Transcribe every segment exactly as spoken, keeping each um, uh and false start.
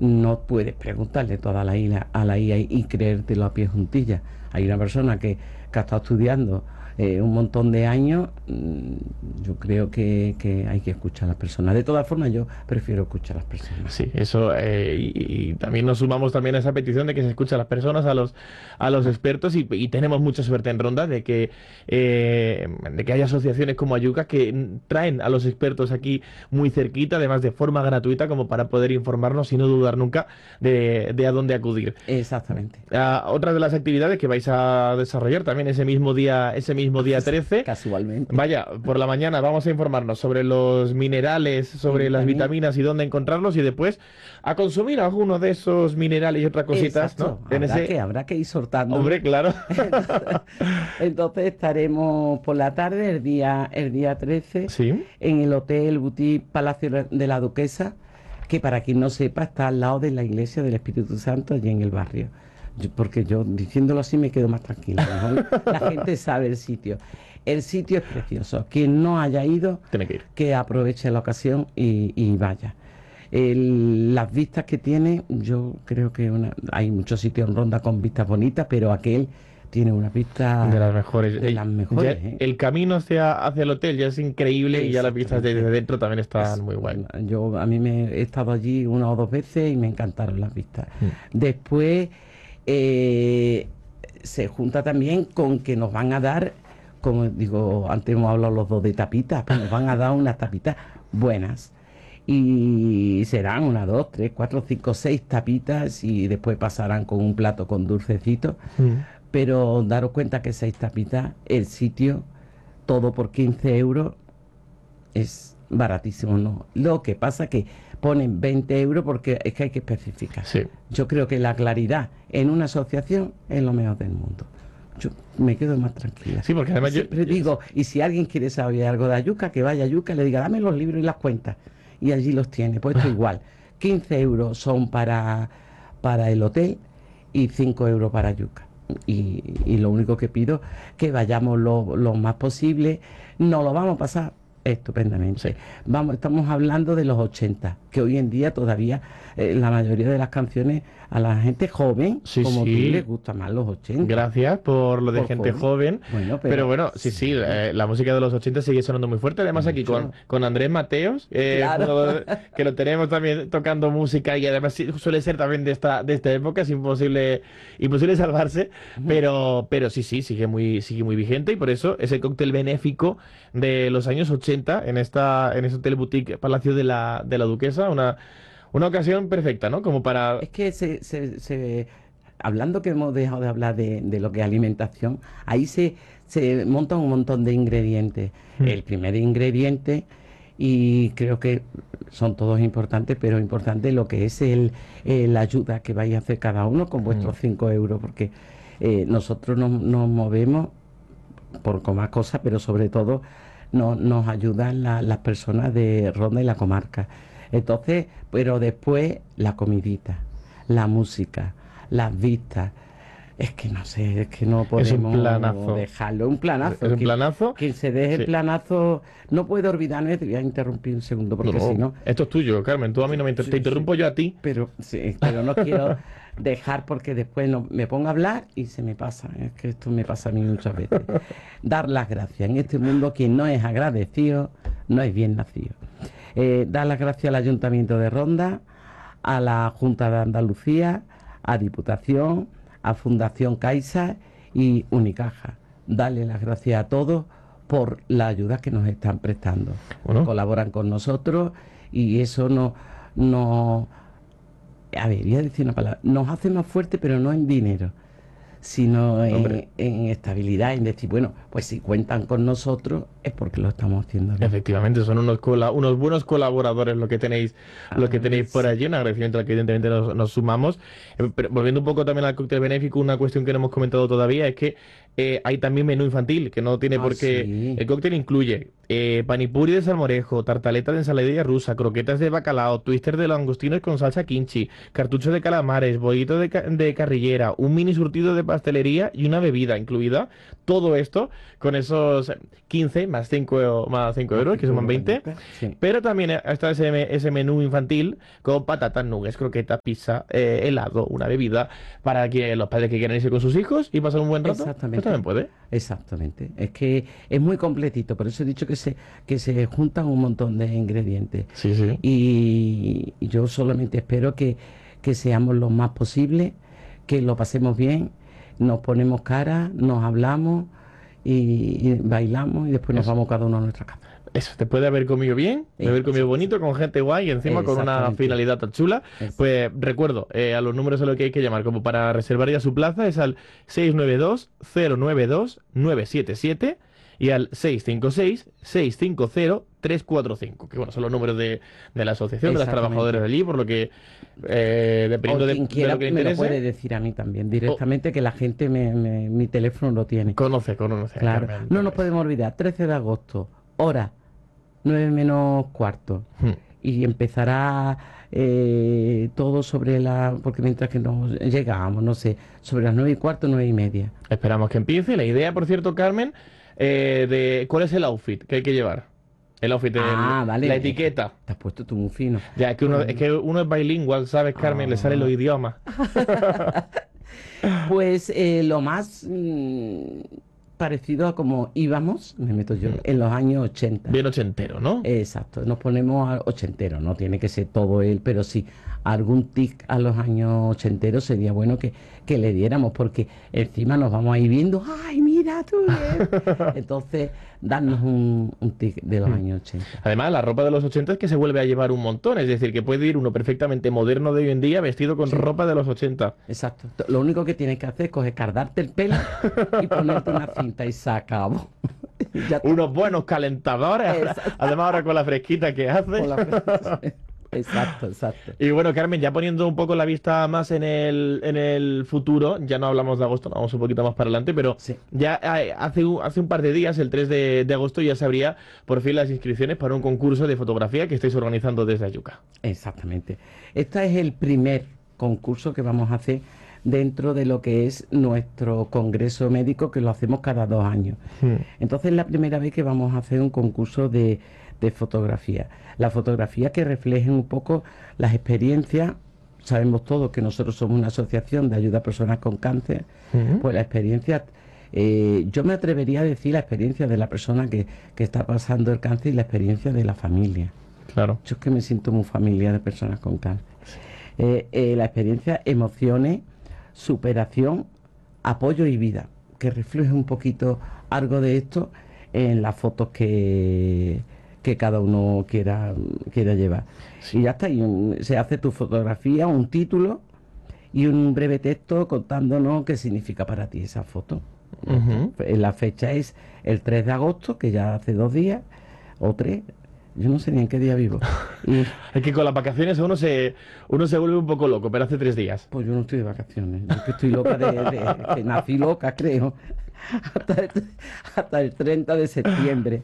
no puedes preguntarle toda la isla a la I A y creértelo a pie juntillas. Hay una persona que, que ha estado estudiando eh, un montón de años. mmm, yo creo que, que hay que escuchar a las personas. De todas formas, yo prefiero escuchar a las personas. Sí, eso, eh, y, y también nos sumamos también a esa petición de que se escuche a las personas, a los, a los expertos, y, y tenemos mucha suerte en Ronda de que, eh, de que haya asociaciones como Ayuca que traen a los expertos aquí muy cerquita, además de forma gratuita, como para poder informarnos y no dudar nunca de, de a dónde acudir. Exactamente. Uh, otra de las actividades que vais a desarrollar también ese mismo día, ese mismo día trece. Casualmente. Vaya, por la mañana vamos a informarnos sobre los minerales, sobre las vitaminas y dónde encontrarlos, y después a consumir alguno de esos minerales y otras cositas, Exacto. ¿no? En Habrá, ese... que, habrá que ir sortando. Hombre, claro. Entonces, entonces estaremos por la tarde, el día, el día trece, Sí. en el Hotel Boutique Palacio de la Duquesa, que para quien no sepa está al lado de la Iglesia del Espíritu Santo, allí en el barrio. Yo, porque yo diciéndolo así me quedo más tranquila, ¿no? La gente sabe el sitio. El sitio es precioso. Quien no haya ido, Tiene que ir. que aproveche la ocasión y, y vaya. El, las vistas que tiene, yo creo que una, hay muchos sitios en Ronda con vistas bonitas, pero aquel tiene una vista de las mejores. de las mejores, Ya, ¿eh? El camino hacia, hacia el hotel ya es increíble, y ya las vistas desde dentro también están Es, muy guay. Yo a mí me he estado allí una o dos veces y me encantaron las vistas. Mm. Después eh, se junta también con que nos van a dar, como digo, antes hemos hablado los dos de tapitas, pues nos van a dar unas tapitas buenas. Y serán una, dos, tres, cuatro, cinco, seis tapitas, y después pasarán con un plato con dulcecitos. Mm. Pero daros cuenta que seis tapitas, el sitio, todo por quince euros, es baratísimo, ¿no? Lo que pasa que ponen veinte euros porque es que hay que especificar. Sí. Yo creo que la claridad en una asociación es lo mejor del mundo. Yo me quedo más tranquila. Sí, porque además Siempre yo... digo, y si alguien quiere saber algo de Ayuca, que vaya a Ayuca y le diga, dame los libros y las cuentas. Y allí los tiene, pues esto igual. quince euros son para, para el hotel y cinco euros para Ayuca. Y, y lo único que pido que vayamos lo, lo más posible. Nos lo vamos a pasar estupendamente. Sí. Vamos, estamos hablando de los ochenta, que hoy en día todavía eh, la mayoría de las canciones a la gente joven, Sí, como sí. tú, les gusta más los ochenta. Gracias por lo de Por gente joven. joven. Bueno, pero, pero- bueno, sí, sí, sí. eh, la música de los ochenta sigue sonando muy fuerte. Además aquí Mucho. con, con Andrés Mateos, eh, Claro. fundador, que lo tenemos también tocando música, y además sí, suele ser también de esta, de esta época, es imposible, imposible salvarse, pero, pero sí, sí, sigue muy, sigue muy vigente, y por eso ese cóctel benéfico de los años ochenta en esta, en este Hotel Boutique Palacio de la, de la Duquesa, una, una ocasión perfecta, ¿no? Como para... Es que se, se, se- hablando que hemos dejado de hablar de, de lo que es alimentación, ahí se, se montan un montón de ingredientes. Mm. El primer ingrediente, y creo que son todos importantes, pero importante lo que es el, eh, la ayuda que vais a hacer cada uno con vuestros Mm. cinco euros, porque eh, nosotros nos, nos movemos por con más cosas, pero sobre todo no, nos ayudan la- las personas de Ronda y la comarca. Entonces, pero después la comidita, la música, las vistas. Es que no sé, es que no Es un podemos planazo. dejarlo. Un planazo. Es un que- planazo. Que se deje Sí. el planazo. No puedo olvidarme, te voy a interrumpir un segundo, porque No, si no. esto es tuyo, Carmen. Tú a mí no me inter- Sí, te interrumpo sí. yo a ti. Pero, sí, pero no quiero dejar porque después no, me pongo a hablar y se me pasa. Es que esto me pasa a mí muchas veces. Dar las gracias. En este mundo, quien no es agradecido, no es bien nacido. Eh, dar las gracias al Ayuntamiento de Ronda, a la Junta de Andalucía, a Diputación, a Fundación Caixa y Unicaja. Darle las gracias a todos por la ayuda que nos están prestando. Bueno. Colaboran con nosotros y eso no, no, a ver, voy a decir una palabra, nos hace más fuerte, pero no en dinero, sino en, Hombre. en estabilidad, en decir, bueno, pues si cuentan con nosotros es porque lo estamos haciendo bien. Efectivamente, son unos cola- unos buenos colaboradores lo que tenéis, lo que Ah, tenéis por sí. allí. Un agradecimiento al que evidentemente nos, nos sumamos. Eh, pero volviendo un poco también al cóctel benéfico, una cuestión que no hemos comentado todavía es que eh, hay también menú infantil, que no tiene Ah, por qué. sí. El cóctel incluye eh, panipuri de salmorejo, tartaleta de ensaladilla rusa, croquetas de bacalao, twister de langostinos con salsa kimchi, cartuchos de calamares, bollito de, ca- de carrillera, un mini surtido de pastelería y una bebida incluida. Todo esto con esos quince más cinco, más cinco euros, que suman veinte. Sí. Pero también está ese, ese menú infantil con patatas, nuggets, croquetas, pizza, eh, helado, una bebida para que los padres que quieran irse con sus hijos y pasar un buen rato. Exactamente. Pues también puede. Exactamente. Es que es muy completito, por eso he dicho que se, que se juntan un montón de ingredientes. Sí, sí. Y, y yo solamente espero que, que seamos lo más posible, que lo pasemos bien, nos ponemos cara, nos hablamos y, y bailamos y después nos Eso. vamos cada uno a nuestra casa. Eso, después de haber comido bien, de haber comido bonito, con gente guay y encima con una Exactamente. finalidad tan chula, Eso. pues recuerdo, eh, a los números a los que hay que llamar como para reservar ya su plaza es al seis nueve dos, cero nueve dos, nueve siete siete y al seis cinco seis, seis cinco cero, tres cuatro cinco, que bueno, son los números de, de la asociación de las Exactamente. trabajadoras de allí, por lo que eh, dependiendo O de, quien de quiera lo que le me lo interese, puede decir a mí también directamente, que la gente me, me- mi teléfono lo tiene. conoce, conoce. Claro, Carmen, no nos pues. podemos olvidar, trece de agosto, hora nueve menos cuarto. Hmm. Y empezará eh, todo sobre la... Porque mientras que nos llegamos, no sé, sobre las nueve y cuarto, nueve y media. Esperamos que empiece. La idea, por cierto, Carmen, eh, de cuál es el outfit que hay que llevar. El outfit, el- Ah, vale. la etiqueta. Te has puesto tú muy fino. Ya, es que uno, es que uno es bilingüe, ¿sabes, Carmen? Le salen los Ah. idiomas. Pues eh, lo más mm, parecido a como íbamos, me meto yo, en los años ochenta. Bien ochentero, ¿no? Exacto, nos ponemos a ochentero, no tiene que ser todo él, pero sí, algún tic a los años ochenteros sería bueno que, que le diéramos, porque encima nos vamos a ir viendo, ¡ay, mira tú! bien". Entonces, darnos un, un tic de los años ochenta. Además, la ropa de los ochenta es que se vuelve a llevar un montón. Es decir, que puede ir uno perfectamente moderno de hoy en día vestido con Sí. ropa de los ochenta. Exacto. Lo único que tienes que hacer es coger, cardarte el pelo y ponerte una cinta y se acabó. Ya está. Unos buenos calentadores. Exacto. Además, ahora con la fresquita que hace. Con la- Exacto, exacto. Y bueno, Carmen, ya poniendo un poco la vista más en el, en el futuro, ya no hablamos de agosto, no, vamos un poquito más para adelante, pero Sí. ya eh, hace un, hace un par de días, el tres de, de agosto, ya se abría por fin las inscripciones para un concurso de fotografía que estáis organizando desde Ayuca. Exactamente. Este es el primer concurso que vamos a hacer dentro de lo que es nuestro congreso médico, que lo hacemos cada dos años. Entonces es la primera vez que vamos a hacer un concurso de, de fotografía. La fotografía que refleje un poco las experiencias. Sabemos todos que nosotros somos una asociación de ayuda a personas con cáncer. Ujú. Pues la experiencia, eh, yo me atrevería a decir la experiencia de la persona que, que está pasando el cáncer y la experiencia de la familia. Claro. Yo es que me siento muy familiar de personas con cáncer. Eh, eh, la experiencia, emociones, superación, apoyo y vida, que refleje un poquito algo de esto en las fotos que, que cada uno quiera, quiera llevar. Y ya está, y un- se hace tu fotografía, un título y un breve texto contándonos qué significa para ti esa foto. Ujú. Eh, La fecha es el tres de agosto, que ya hace dos días, o tres, yo no sé ni en qué día vivo. Y Es que con las vacaciones uno se, uno se vuelve un poco loco, pero hace tres días. pues yo no estoy de vacaciones, yo que estoy loca de, de- que nací loca, creo, hasta el, hasta el treinta de septiembre.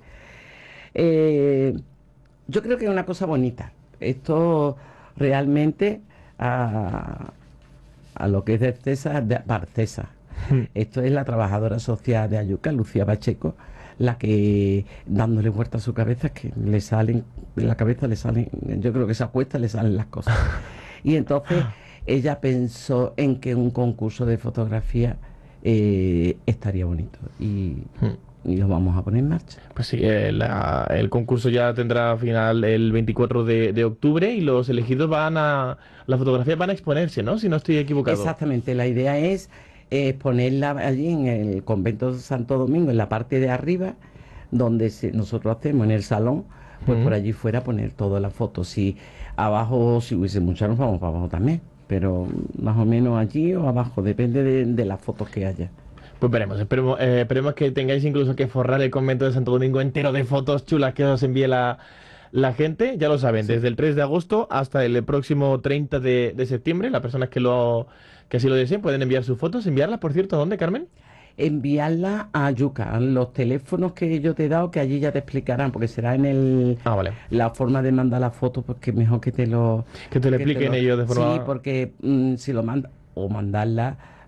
Eh, yo creo que es una cosa bonita. Esto realmente a, a lo que es de César, de, para César. Esto es la trabajadora social de Ayuca, Lucía Pacheco, la que dándole vuelta a su cabeza, que le salen, en la cabeza le salen, yo creo que se acuesta y le salen las cosas. Y entonces ella pensó en que un concurso de fotografía eh, estaría bonito y, y lo vamos a poner en marcha. Pues sí, eh, la- el concurso ya tendrá final el veinticuatro de, de octubre y los elegidos van a... Las fotografías van a exponerse, ¿no? Si no estoy equivocado. Exactamente, la idea es eh, ponerla allí en el convento de Santo Domingo, en la parte de arriba, donde se- nosotros hacemos en el salón, pues Ujú. por allí fuera poner todas las fotos. Si abajo, si hubiese muchas, nos vamos para abajo también, pero más o menos allí o abajo, depende de, de las fotos que haya. Pues veremos, esperemos, eh, esperemos que tengáis incluso que forrar el convento de Santo Domingo entero de fotos chulas que os envíe la, la gente. Ya lo saben, Sí. desde el tres de agosto hasta el próximo treinta de, de septiembre, las personas que lo que así lo deseen pueden enviar sus fotos. ¿Enviarlas, por cierto, a dónde, Carmen? Enviarla a Yuca, a los teléfonos que yo te he dado, que allí ya te explicarán, porque será en el... Ah, vale. La forma de mandar la foto, porque es mejor que te lo... Que te lo que expliquen lo- ellos de forma... Sí, porque mm, si lo manda o mandarla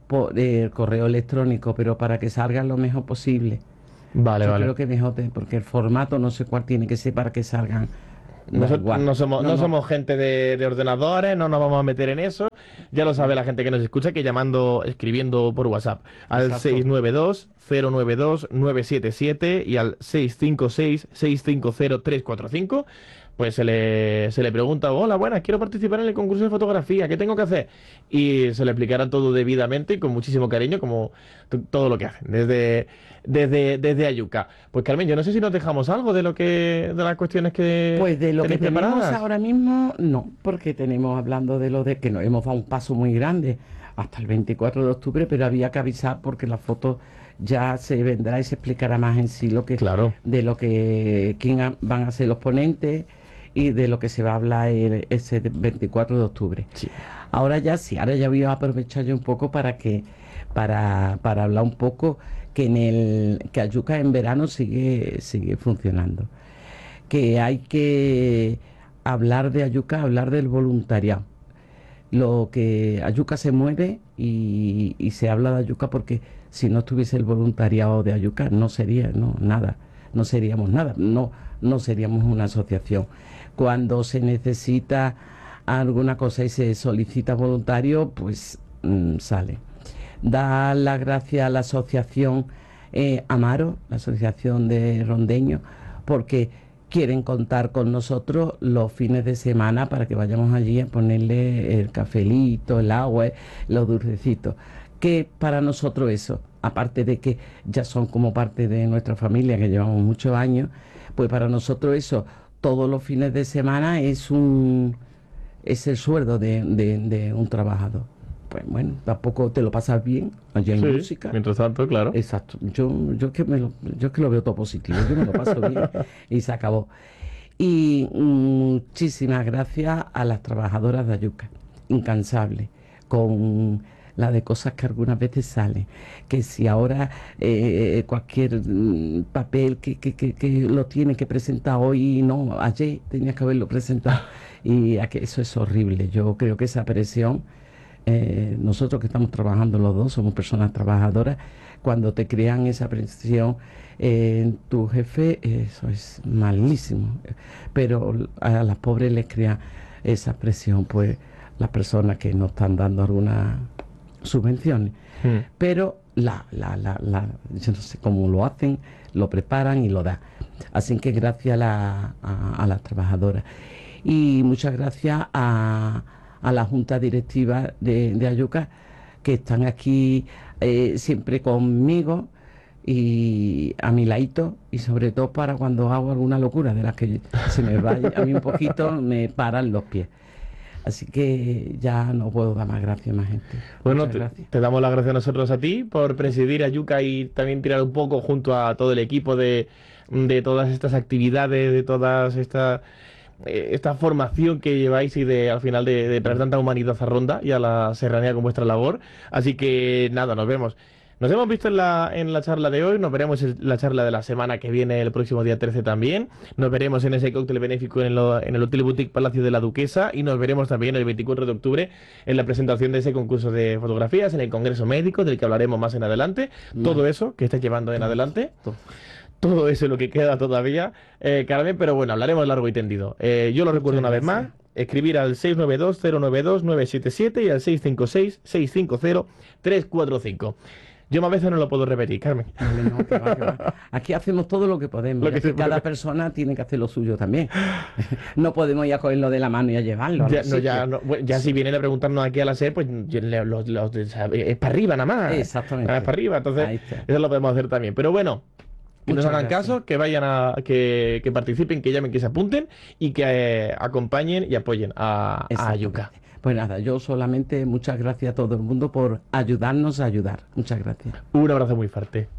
por el correo electrónico, pero para que salga lo mejor posible. Vale, Yo vale. creo que mejor, te- porque el formato no sé cuál tiene que ser para que salgan. Da Nosotros igual. no somos, no No, no. somos gente de, de ordenadores, no nos vamos a meter en eso. Ya lo sabe la gente que nos escucha, que llamando, escribiendo por WhatsApp al Exacto. seis nueve dos, cero nueve dos, nueve siete siete y al seis cinco seis, seis cinco cero, tres cuatro cinco, pues se le, se le pregunta, hola, buenas, quiero participar en el concurso de fotografía, ¿qué tengo que hacer? Y se le explicará todo debidamente y con muchísimo cariño, como t- todo lo que hacen, desde, desde, desde Ayuca. Pues Carmen, yo no sé si nos dejamos algo de lo que, de las cuestiones que Pues de lo que tenéis tenemos preparadas. ahora mismo, no, porque tenemos hablando de lo de que nos hemos dado un paso muy grande hasta el veinticuatro de octubre, pero había que avisar porque la foto ya se vendrá y se explicará más en sí lo que Claro. de lo que quién ha- van a ser los ponentes y de lo que se va a hablar el- ese veinticuatro de octubre. Sí. Ahora ya sí, ahora ya voy a aprovechar yo un poco para que para, para hablar un poco que en el que Ayuca en verano sigue sigue funcionando, que hay que hablar de Ayuca, hablar del voluntariado. Lo que Ayuca se mueve y, y se habla de Ayuca porque si no estuviese el voluntariado de Ayuca no sería no, nada, no seríamos nada, no, no seríamos una asociación. Cuando se necesita alguna cosa y se solicita voluntario, pues mm, sale. Da las gracias a la asociación eh, Amaro, la asociación de Rondeño, porque quieren contar con nosotros los fines de semana para que vayamos allí a ponerle el cafelito, el agua, los dulcecitos. Que para nosotros eso, aparte de que ya son como parte de nuestra familia, que llevamos muchos años, pues para nosotros eso, todos los fines de semana es un es el sueldo de, de, de un trabajador. Pues bueno, tampoco te lo pasas bien allá en Sí, música. mientras tanto, claro. Exacto. Yo, yo que me lo, yo que lo veo todo positivo, yo me lo paso bien y se acabó. Y muchísimas gracias a las trabajadoras de Ayuca, incansables, con la de cosas que algunas veces salen. Que si ahora eh, cualquier mm, papel que, que, que, que lo tiene que presentar hoy, no, ayer tenía que haberlo presentado. Y a que eso es horrible. Yo creo que esa presión, eh, nosotros que estamos trabajando los dos, somos personas trabajadoras, cuando te crean esa presión eh, en tu jefe, eso es malísimo. Pero a las pobres les crea esa presión, pues las personas que no están dando algunas subvenciones. Hmm. Pero la, la, la, la, yo no sé cómo lo hacen, lo preparan y lo dan. Así que gracias a, la, a, a las trabajadoras. Y muchas gracias a, a la Junta Directiva de, de Ayuca, que están aquí eh, siempre conmigo y a mi ladito, y sobre todo para cuando hago alguna locura de las que se me va a mí un poquito, me paran los pies. Así que ya no puedo dar más gracias, más gente. Bueno, Muchas te, gracias. te damos las gracias nosotros a ti por presidir Ayuca y también tirar un poco junto a todo el equipo de, de todas estas actividades, de todas estas eh, esta formación que lleváis y de al final de, de traer tanta humanidad a Ronda y a la serranía con vuestra labor. Así que nada, nos vemos. Nos hemos visto en la, en la charla de hoy, nos veremos en la charla de la semana que viene, el próximo día trece también. Nos veremos en ese cóctel benéfico en, lo, en el Hotel Boutique Palacio de la Duquesa y nos veremos también el veinticuatro de octubre en la presentación de ese concurso de fotografías, en el Congreso Médico, del que hablaremos más en adelante. Todo eso que estáis llevando en adelante. Todo eso es lo que queda todavía, eh, Carmen, pero bueno, hablaremos largo y tendido. Eh, yo lo recuerdo una vez más, escribir al seis nueve dos, cero nueve dos, nueve siete siete y al seis cinco seis, seis cinco cero, tres cuatro cinco. Yo más veces no lo puedo repetir, Carmen. Vale, no, que va, que va. Aquí hacemos todo lo que podemos. Lo que Aquí se cada puede. persona tiene que hacer lo suyo también. No podemos ir a cogerlo de la mano y a llevarlo. a Ya, los no, ya, sitios. no, bueno, ya si vienen a preguntarnos aquí a la SER, pues yo le- los- los- es para arriba nada más. Exactamente. Nada más para arriba, entonces Ahí está. eso lo podemos hacer también. Pero bueno, que nos Muchas hagan gracias. caso, que vayan a, que, que participen, que llamen, que se apunten y que eh, acompañen y apoyen a, a Exactamente. Ayuca. Pues nada, yo solamente muchas gracias a todo el mundo por ayudarnos a ayudar. Muchas gracias. Un abrazo muy fuerte.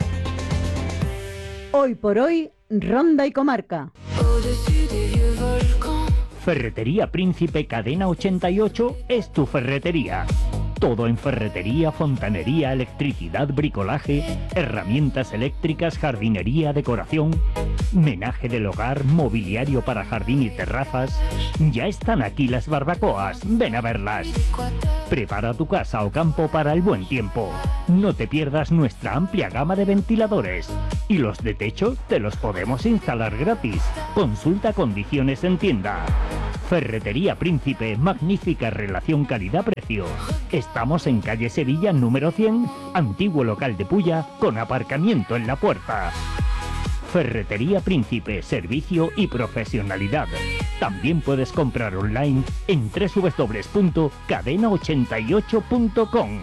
Hoy por hoy, Ronda y Comarca. Au-dessus des vieux volcans. Ferretería Príncipe Cadena ochenta y ocho es tu ferretería. Todo en ferretería, fontanería, electricidad, bricolaje, herramientas eléctricas, jardinería, decoración, menaje del hogar, mobiliario para jardín y terrazas. Ya están aquí las barbacoas, ven a verlas. Prepara tu casa o campo para el buen tiempo. No te pierdas nuestra amplia gama de ventiladores. Y los de techo te los podemos instalar gratis. Consulta condiciones en tienda. Ferretería Príncipe, magnífica relación calidad-precio. Estamos en calle Sevilla número cien, antiguo local de Pulla, con aparcamiento en la puerta. Ferretería Príncipe, servicio y profesionalidad. También puedes comprar online en doble u doble u doble u punto cadena ochenta y ocho punto com.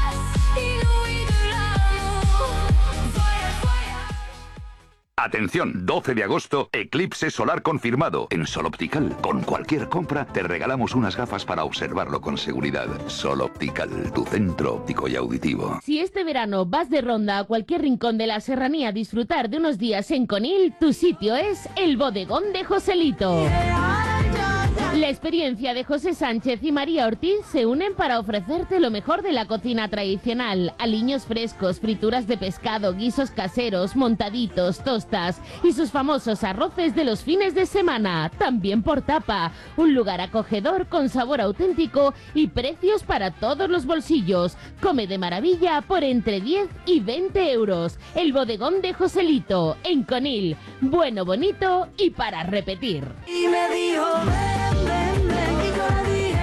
Atención, doce de agosto, eclipse solar confirmado. En Sol Optical, con cualquier compra, te regalamos unas gafas para observarlo con seguridad. Sol Optical, tu centro óptico y auditivo. Si este verano vas de ronda a cualquier rincón de la serranía a disfrutar de unos días en Conil, tu sitio es el Bodegón de Joselito. La experiencia de José Sánchez y María Ortiz se unen para ofrecerte lo mejor de la cocina tradicional: aliños frescos, frituras de pescado, guisos caseros, montaditos, tostas y sus famosos arroces de los fines de semana, también por tapa. Un lugar acogedor con sabor auténtico y precios para todos los bolsillos. Come de maravilla por entre diez y veinte euros. El Bodegón de Joselito, en Conil. Bueno, bonito y para repetir. Y me dijo, ven, ven, ven, y yo le dije,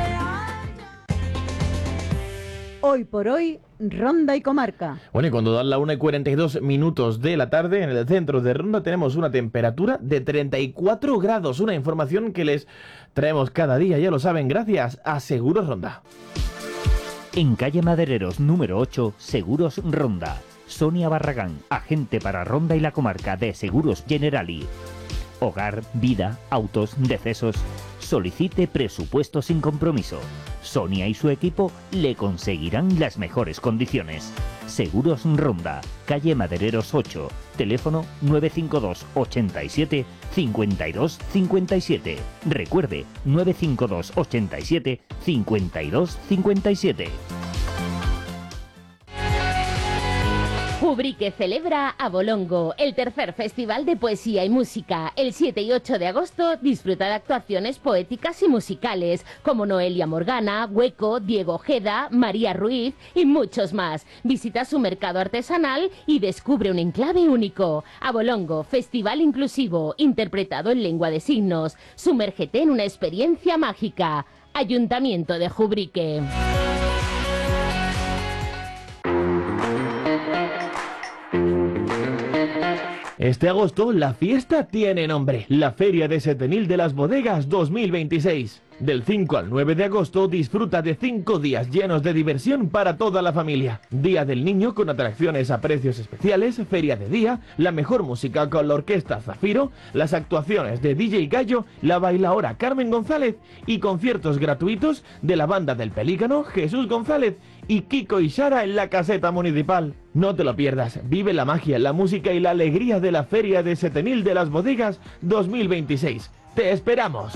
Hoy por hoy, Ronda y Comarca. Bueno, y cuando dan la una y cuarenta y dos minutos de la tarde, en el centro de Ronda tenemos una temperatura de treinta y cuatro grados. Una información que les traemos cada día, ya lo saben, gracias a Seguros Ronda. En calle Madereros número ocho, Seguros Ronda. Sonia Barragán, agente para Ronda y la Comarca de Seguros Generali. Hogar, vida, autos, decesos. Solicite presupuesto sin compromiso. Sonia y su equipo le conseguirán las mejores condiciones. Seguros Ronda, calle Madereros ocho, teléfono nueve cinco dos, ochenta y siete, cincuenta y dos cincuenta y siete. Recuerde, nueve cinco dos, ochenta y siete, cincuenta y dos cincuenta y siete. Jubrique celebra Abolongo, el tercer festival de poesía y música. El siete y ocho de agosto disfruta de actuaciones poéticas y musicales como Noelia Morgana, Hueco, Diego Ojeda, María Ruiz y muchos más. Visita su mercado artesanal y descubre un enclave único. Abolongo, festival inclusivo, interpretado en lengua de signos. Sumérgete en una experiencia mágica. Ayuntamiento de Jubrique. Este agosto la fiesta tiene nombre, la Feria de Setenil de las Bodegas dos mil veintiséis. Del cinco al nueve de agosto disfruta de cinco días llenos de diversión para toda la familia. Día del Niño con atracciones a precios especiales, feria de día, la mejor música con la orquesta Zafiro, las actuaciones de D J Gallo, la bailaora Carmen González y conciertos gratuitos de la banda del Pelícano, Jesús González y Kiko y Sara en la caseta municipal. No te lo pierdas, vive la magia, la música y la alegría de la Feria de Setenil de las Bodegas dos mil veintiséis. ¡Te esperamos!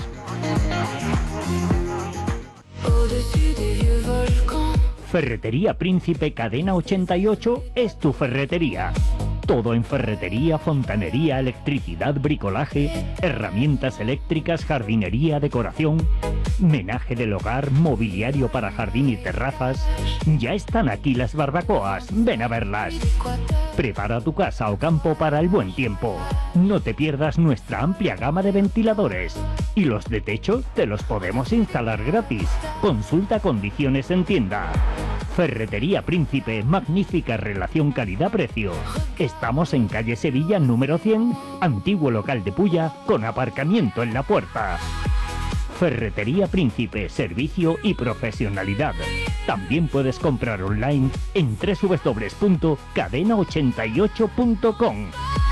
au-dessus des vieux volcans. Ferretería Príncipe Cadena ochenta y ocho es tu ferretería. Todo en ferretería, fontanería, electricidad, bricolaje, herramientas eléctricas, jardinería, decoración, menaje del hogar, mobiliario para jardín y terrazas. Ya están aquí las barbacoas, ven a verlas. Prepara tu casa o campo para el buen tiempo. No te pierdas nuestra amplia gama de ventiladores. Y los de techo te los podemos instalar gratis. Consulta condiciones en tienda. Ferretería Príncipe, magnífica relación calidad-precio. Estamos en calle Sevilla número cien, antiguo local de Pulla, con aparcamiento en la puerta. Ferretería Príncipe, servicio y profesionalidad. También puedes comprar online en doble u doble u doble u punto cadena ochenta y ocho punto com.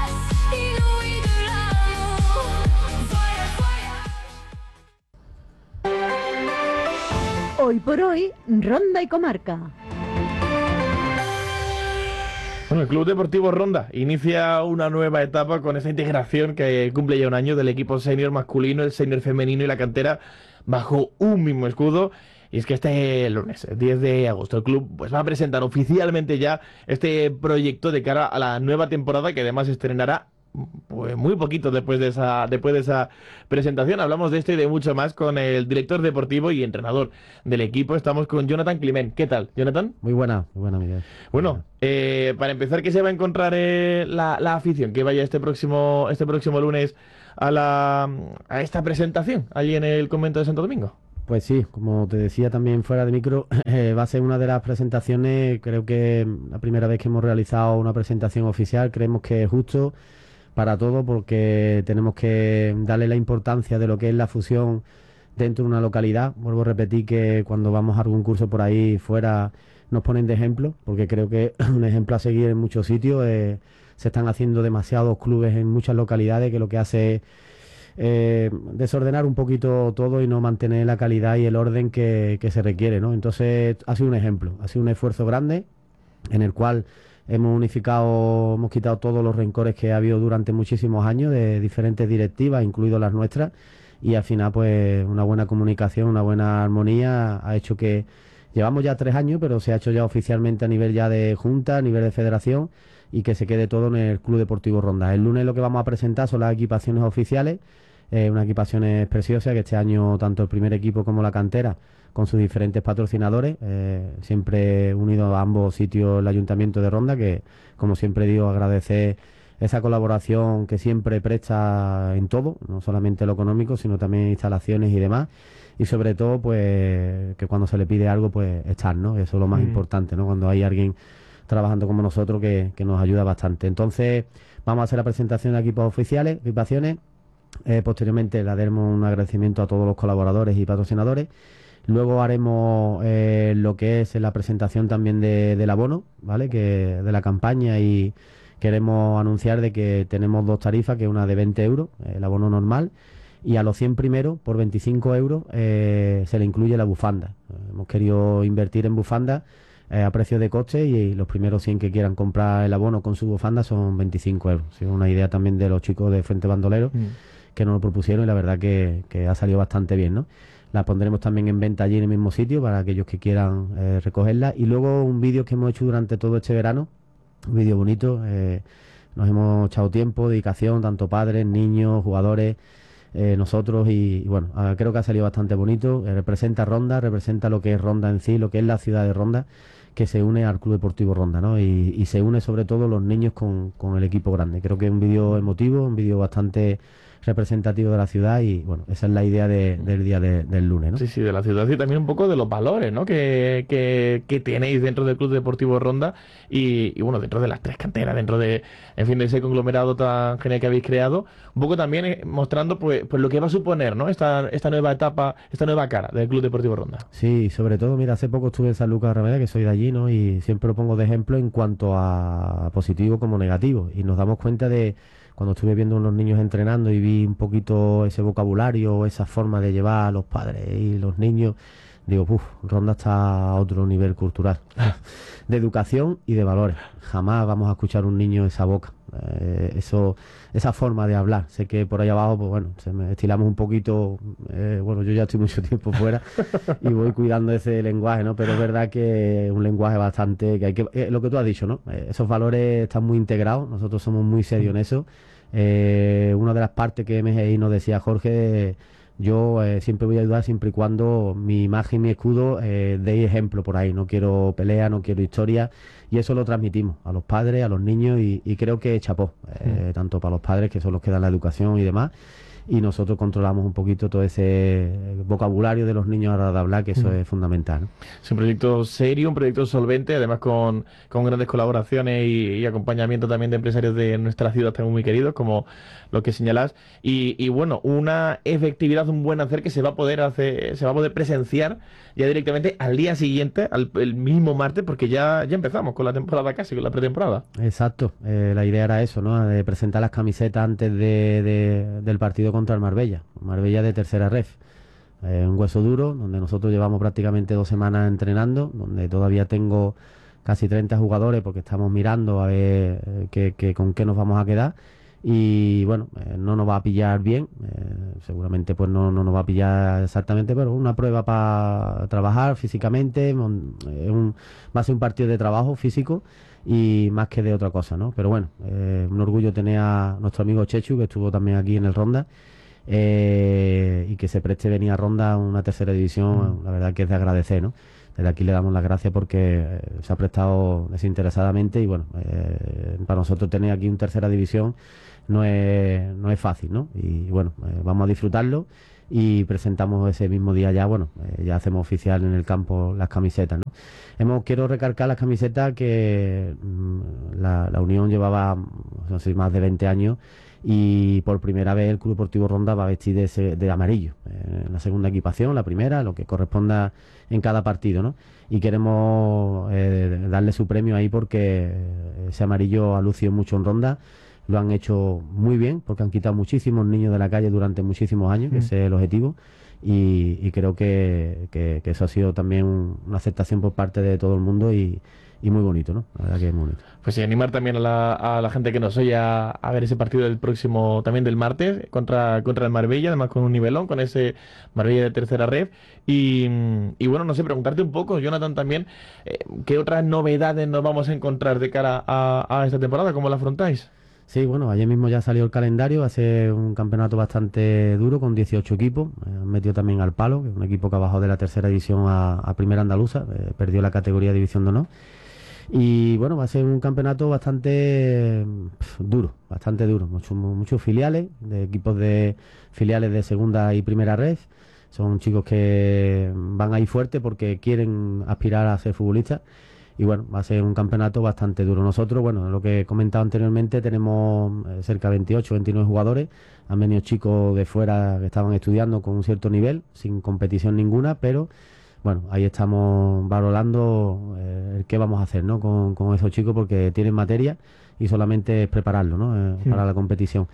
Hoy por hoy, Ronda y Comarca. Bueno, el Club Deportivo Ronda inicia una nueva etapa con esa integración que cumple ya un año del equipo senior masculino, el senior femenino y la cantera bajo un mismo escudo. Y es que este lunes, diez de agosto, el club pues va a presentar oficialmente ya este proyecto de cara a la nueva temporada, que además estrenará pues muy poquito después de esa después de esa presentación. Hablamos de esto y de mucho más con el director deportivo y entrenador del equipo. Estamos con Jonathan Climent. ¿Qué tal, Jonathan? Muy buena, muy buena, Miguel. Bueno, eh, para empezar, ¿qué se va a encontrar eh, la, la afición que vaya este próximo este próximo lunes a la a esta presentación allí en el convento de Santo Domingo? Pues sí, como te decía también fuera de micro, eh, va a ser una de las presentaciones. Creo que la primera vez que hemos realizado una presentación oficial, creemos que es justo para todo, porque tenemos que darle la importancia de lo que es la fusión dentro de una localidad. Vuelvo a repetir que cuando vamos a algún curso por ahí fuera nos ponen de ejemplo, porque creo que es un ejemplo a seguir en muchos sitios. Eh, se están haciendo demasiados clubes en muchas localidades, que lo que hace es eh, desordenar un poquito todo y no mantener la calidad y el orden que, que se requiere, ¿no? Entonces ha sido un ejemplo, ha sido un esfuerzo grande en el cual hemos unificado, hemos quitado todos los rencores que ha habido durante muchísimos años de diferentes directivas, incluidas las nuestras, y al final pues una buena comunicación, una buena armonía ha hecho que llevamos ya tres años, pero se ha hecho ya oficialmente a nivel ya de junta, a nivel de federación, y que se quede todo en el Club Deportivo Ronda. El lunes lo que vamos a presentar son las equipaciones oficiales, eh, unas equipaciones preciosas que este año tanto el primer equipo como la cantera, con sus diferentes patrocinadores, eh, siempre unidos a ambos sitios el Ayuntamiento de Ronda, que como siempre digo, agradecer esa colaboración que siempre presta en todo, no solamente lo económico, sino también instalaciones y demás, y sobre todo pues que cuando se le pide algo pues estar, ¿no? Eso es lo más mm. importante, ¿no? Cuando hay alguien trabajando como nosotros que, que nos ayuda bastante. Entonces vamos a hacer la presentación de equipos oficiales, equipaciones, eh, posteriormente le daremos un agradecimiento a todos los colaboradores y patrocinadores. Luego haremos eh, lo que es la presentación también de, del abono, ¿vale? Que de la campaña, y queremos anunciar de que tenemos dos tarifas, que una de veinte euros, el abono normal, y a los cien primeros, por veinticinco euros, eh, se le incluye la bufanda. Eh, hemos querido invertir en bufanda eh, a precio de coste, y, y los primeros cien que quieran comprar el abono con su bufanda son veinticinco euros. Es una idea también de los chicos de Frente Bandolero, mm. que nos lo propusieron, y la verdad que, que ha salido bastante bien, ¿no? La pondremos también en venta allí en el mismo sitio para aquellos que quieran eh, recogerla. Y luego un vídeo que hemos hecho durante todo este verano, un vídeo bonito. Eh, nos hemos echado tiempo, dedicación, tanto padres, niños, jugadores, eh, nosotros, y, y bueno, eh, creo que ha salido bastante bonito. Eh, representa Ronda, representa lo que es Ronda en sí, lo que es la ciudad de Ronda, que se une al Club Deportivo Ronda, ¿no? Y, y se une sobre todo los niños con, con el equipo grande. Creo que es un vídeo emotivo, un vídeo bastante representativo de la ciudad, y bueno, esa es la idea de, del día de, del lunes, ¿no? Sí, sí, de la ciudad, y también un poco de los valores, ¿no? Que, que, que tenéis dentro del Club Deportivo Ronda, y, y bueno, dentro de las tres canteras, dentro de, en fin, de ese conglomerado tan genial que habéis creado, un poco también eh, mostrando pues, pues lo que va a suponer, ¿no? Esta, esta nueva etapa, esta nueva cara del Club Deportivo Ronda. Sí, sobre todo, mira, hace poco estuve en San Lucas de Remedios, que soy de allí, ¿no? Y siempre lo pongo de ejemplo en cuanto a positivo como negativo, y nos damos cuenta de cuando estuve viendo a unos niños entrenando y vi un poquito ese vocabulario, esa forma de llevar a los padres y los niños, digo, uff, Ronda está a otro nivel cultural, de educación y de valores. Jamás vamos a escuchar a un niño esa boca, eh, eso, esa forma de hablar. Sé que por ahí abajo, pues bueno, se me estilamos un poquito, eh, bueno, yo ya estoy mucho tiempo fuera y voy cuidando ese lenguaje, ¿no? Pero es verdad que es un lenguaje bastante, que hay que, eh, lo que tú has dicho, ¿no? Eh, esos valores están muy integrados, nosotros somos muy serios en eso. Eh, una de las partes que M G I nos decía Jorge, yo eh, siempre voy a ayudar siempre y cuando mi imagen, mi escudo eh, dé ejemplo por ahí. No quiero pelea, no quiero historia, y eso lo transmitimos a los padres, a los niños, y, y creo que chapó, eh, mm. tanto para los padres, que son los que dan la educación y demás, y nosotros controlamos un poquito todo ese vocabulario de los niños a la hora de hablar, que eso mm. es fundamental, ¿no? Es un proyecto serio, un proyecto solvente, además con, con grandes colaboraciones y, y acompañamiento también de empresarios de nuestra ciudad también muy queridos, como lo que señalás, y, y bueno, una efectividad, un buen hacer que se va a poder hacer, se va a poder presenciar ya directamente al día siguiente, al el mismo martes, porque ya, ya empezamos con la temporada casi, con la pretemporada. Exacto, eh, la idea era eso, ¿no? De presentar las camisetas antes de, de, del partido contra el Marbella, Marbella de tercera ref. Eh, un hueso duro, donde nosotros llevamos prácticamente dos semanas entrenando, donde todavía tengo casi treinta jugadores, porque estamos mirando a ver eh, que, que, con qué nos vamos a quedar. y bueno, eh, no nos va a pillar bien, eh, seguramente pues no, no nos va a pillar exactamente, pero una prueba para trabajar físicamente, mon- eh, un, va a ser un partido de trabajo físico y más que de otra cosa, ¿no? Pero bueno, eh, un orgullo tener a nuestro amigo Chechu, que estuvo también aquí en el Ronda, eh, y que se preste venir a Ronda una tercera división, la verdad que es de agradecer, ¿no? Desde aquí le damos las gracias porque eh, se ha prestado desinteresadamente y bueno, eh, para nosotros tener aquí un tercera división no es, no es fácil, ¿no? Y bueno, eh, vamos a disfrutarlo y presentamos ese mismo día ya, bueno, eh, ya hacemos oficial en el campo las camisetas, ¿no? Hemos, quiero recalcar las camisetas que mm, la, la Unión llevaba, no sé, más de veinte años y por primera vez el Club Deportivo Ronda va a vestir de, ese- de amarillo, eh, la segunda equipación, la primera, lo que corresponda en cada partido, ¿no? Y queremos eh, darle su premio ahí porque ese amarillo ha lucido mucho en Ronda, lo han hecho muy bien porque han quitado muchísimos niños de la calle durante muchísimos años, que ese es el objetivo, y, y creo que, que- que eso ha sido también un- una aceptación por parte de todo el mundo y, y muy bonito, ¿no? La verdad que es muy bonito. Pues sí, animar también a la, a la gente que nos oye a, a ver ese partido del próximo, también del martes, contra, contra el Marbella, además con un nivelón, con ese Marbella de tercera red. Y, y bueno, no sé, preguntarte un poco, Jonathan, también, eh, ¿qué otras novedades nos vamos a encontrar de cara a, a esta temporada? ¿Cómo la afrontáis? Sí, bueno, ayer mismo ya salió el calendario, va a ser un campeonato bastante duro con dieciocho equipos, eh, han metido también al Palo, que es un equipo que ha bajado de la tercera división a, a primera andaluza, eh, perdió la categoría de división de honor. Y bueno, va a ser un campeonato bastante pf, duro, bastante duro, muchos muchos filiales, de equipos de filiales de segunda y primera red, son chicos que van ahí fuerte porque quieren aspirar a ser futbolistas. Y bueno, va a ser un campeonato bastante duro. Nosotros, bueno, lo que he comentado anteriormente, tenemos eh, cerca de veintiocho, veintinueve jugadores. Han venido chicos de fuera que estaban estudiando con un cierto nivel, sin competición ninguna, pero bueno, ahí estamos valorando eh, el qué vamos a hacer, ¿no? Con, con esos chicos porque tienen materia y solamente es prepararlo, ¿no? Eh, Sí. Para la competición.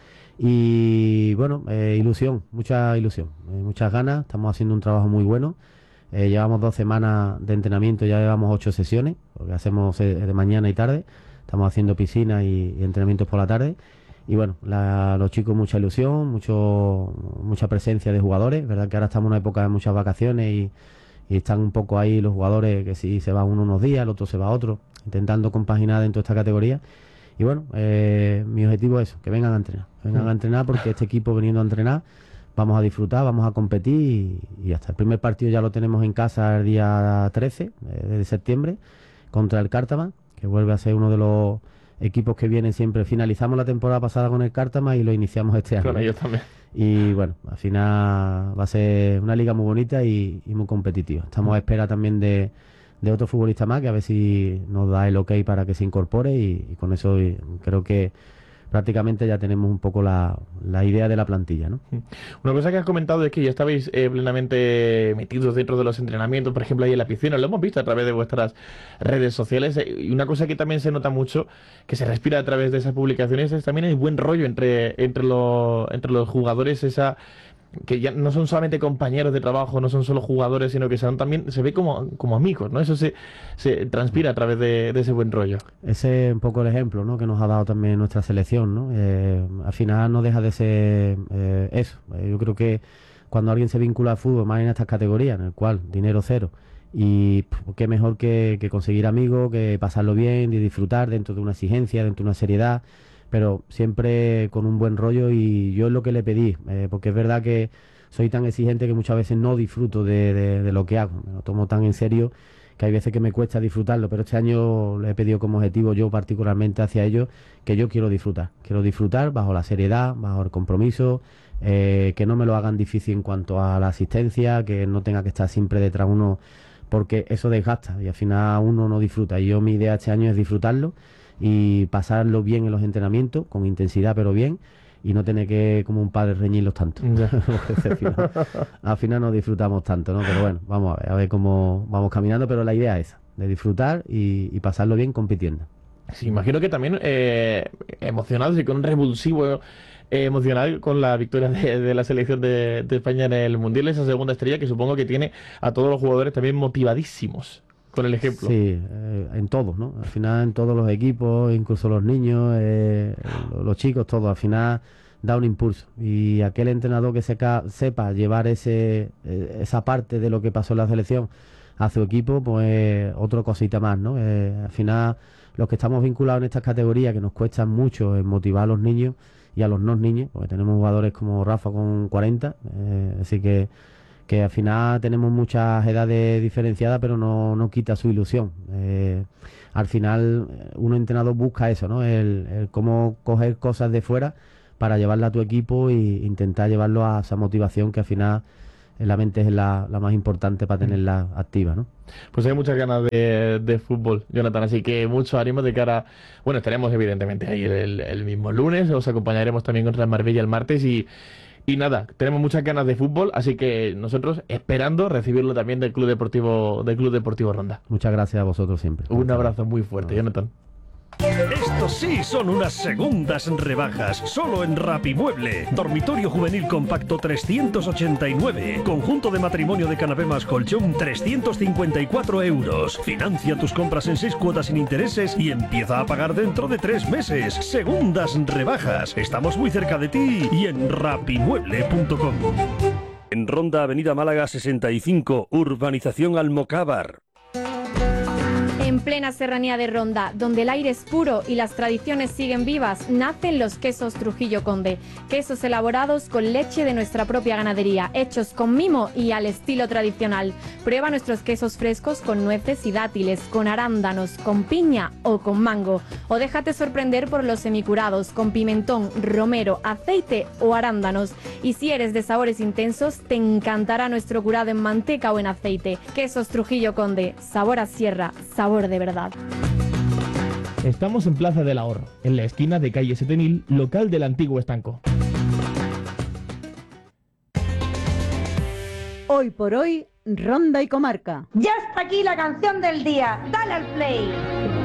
Y bueno, eh, ilusión, mucha ilusión, eh, muchas ganas. Estamos haciendo un trabajo muy bueno. Eh, llevamos dos semanas de entrenamiento, ya llevamos ocho sesiones, porque hacemos eh, de mañana y tarde. Estamos haciendo piscina y, y entrenamientos por la tarde. Y bueno, la- los chicos mucha ilusión, mucho, mucha presencia de jugadores. Verdad que ahora estamos en una época de muchas vacaciones y, y están un poco ahí los jugadores que si se va uno unos días, el otro se va otro, intentando compaginar dentro de esta categoría. Y bueno, eh, mi objetivo es eso, que vengan a entrenar. Vengan a entrenar porque este equipo viniendo a entrenar vamos a disfrutar, vamos a competir y, y ya está. El primer partido ya lo tenemos en casa el día trece eh, de septiembre contra el Cártama, que vuelve a ser uno de los equipos que vienen siempre. Finalizamos la temporada pasada con el Cártama y lo iniciamos este año. Con ellos también. Y bueno, al final va a ser una liga muy bonita y, y muy competitiva. Estamos a espera también de, de otro futbolista más, que a ver si nos da el ok para que se incorpore y, y con eso eh, creo que prácticamente ya tenemos un poco la, la idea de la plantilla, ¿no? Una cosa que has comentado es que ya estabais eh, plenamente metidos dentro de los entrenamientos, por ejemplo, ahí en la piscina, lo hemos visto a través de vuestras redes sociales, eh, y una cosa que también se nota mucho, que se respira a través de esas publicaciones, es también el buen rollo entre, entre, los, entre los jugadores, esa que ya no son solamente compañeros de trabajo, no son solo jugadores, sino que son también, se ve como, como amigos, ¿no? Eso se, se transpira a través de, de ese buen rollo. Ese es un poco el ejemplo, ¿no?, que nos ha dado también nuestra selección, ¿no? Eh, al final no deja de ser eh, eso. Eh, yo creo que cuando alguien se vincula al fútbol, más en estas categorías, en el cual dinero cero, y pff, qué mejor que, que conseguir amigos, que pasarlo bien, de disfrutar dentro de una exigencia, dentro de una seriedad, pero siempre con un buen rollo, y yo es lo que le pedí, eh, porque es verdad que soy tan exigente que muchas veces no disfruto de, de- de lo que hago, me lo tomo tan en serio que hay veces que me cuesta disfrutarlo, pero este año le he pedido como objetivo yo particularmente hacia ellos que yo quiero disfrutar, quiero disfrutar bajo la seriedad, bajo el compromiso, eh, que no me lo hagan difícil en cuanto a la asistencia, que no tenga que estar siempre detrás uno, porque eso desgasta y al final uno no disfruta, y yo mi idea este año es disfrutarlo y pasarlo bien en los entrenamientos, con intensidad pero bien, y no tener que, como un padre, reñirlos tanto. Ya. Porque al final, al final no disfrutamos tanto, ¿no? Pero bueno, vamos a ver, a ver cómo vamos caminando, pero la idea es esa, de disfrutar y, y pasarlo bien compitiendo. Sí, imagino que también eh, emocionados y con un revulsivo eh, emocional con la victoria de, de la selección de, de España en el Mundial, esa segunda estrella que supongo que tiene a todos los jugadores también motivadísimos. con el ejemplo. Sí, eh, en todos, ¿no? Al final en todos los equipos, incluso los niños, eh, los, los chicos, todos, al final da un impulso. Y aquel entrenador que seca, sepa llevar ese eh, esa parte de lo que pasó en la selección a su equipo, pues otra cosita más, ¿no? Eh, al final, los que estamos vinculados en estas categorías, que nos cuestan mucho en motivar a los niños y a los no niños, porque tenemos jugadores como Rafa con cuarenta, eh, así que que al final tenemos muchas edades diferenciadas, pero no, no quita su ilusión. Eh, al final, un entrenador busca eso, ¿no? El, el cómo coger cosas de fuera para llevarla a tu equipo e intentar llevarlo a esa motivación que al final en la mente es la, la más importante para tenerla activa, ¿no? Pues hay muchas ganas de, de fútbol, Jonathan, así que mucho ánimo de cara... Bueno, estaremos evidentemente ahí el, el mismo lunes, os acompañaremos también contra el Marbella el martes y... Y nada, tenemos muchas ganas de fútbol, así que nosotros esperando recibirlo también del Club Deportivo del Club Deportivo Ronda. Muchas gracias a vosotros siempre. Un abrazo muy fuerte, Jonathan. Estos sí son unas segundas rebajas, solo en Rapimueble. Dormitorio juvenil compacto trescientos ochenta y nueve. Conjunto de matrimonio de canapé más colchón trescientos cincuenta y cuatro euros. Financia tus compras en seis cuotas sin intereses y empieza a pagar dentro de tres meses. Segundas rebajas. Estamos muy cerca de ti y en rapimueble punto com. En Ronda, Avenida Málaga sesenta y cinco, Urbanización Almocávar. En plena serranía de Ronda, donde el aire es puro y las tradiciones siguen vivas, nacen los quesos Trujillo Conde. Quesos elaborados con leche de nuestra propia ganadería, hechos con mimo y al estilo tradicional. Prueba nuestros quesos frescos con nueces y dátiles, con arándanos, con piña o con mango. O déjate sorprender por los semicurados, con pimentón, romero, aceite o arándanos. Y si eres de sabores intensos, te encantará nuestro curado en manteca o en aceite. Quesos Trujillo Conde, sabor a sierra, sabor de verdad. Estamos en Plaza del Ahorro, en la esquina de calle siete mil, local del antiguo estanco. Hoy por hoy, Ronda y Comarca. Ya está aquí la canción del día. Dale al play.